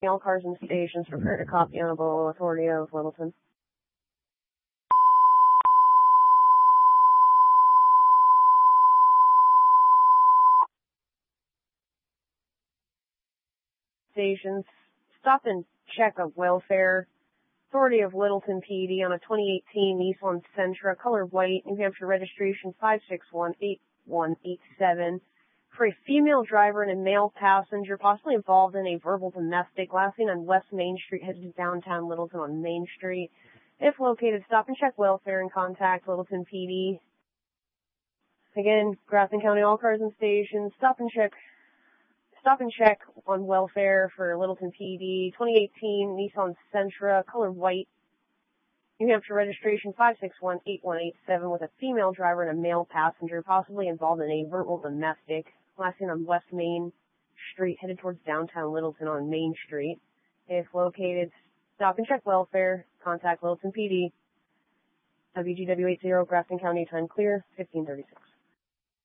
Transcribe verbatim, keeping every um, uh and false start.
all cars and stations prepare to copy on the authority of Littleton. Stations, stop and check a welfare. Authority of Littleton P D on a twenty eighteen Nissan Sentra, color white, New Hampshire registration five six one eight one eight seven. For a female driver and a male passenger possibly involved in a verbal domestic, last seen on West Main Street, headed to downtown Littleton on Main Street. If located, stop and check welfare and contact Littleton P D. Again, Grafton County, all cars and stations, stop and check Stop and check on welfare for Littleton P D, twenty eighteen Nissan Sentra, color white, New Hampshire registration five six one eight one eight seven, with a female driver and a male passenger possibly involved in a verbal domestic, last seen on West Main Street, headed towards downtown Littleton on Main Street. If located, stop and check welfare, contact Littleton P D. W G W eighty, Grafton County, time clear, fifteen thirty-six.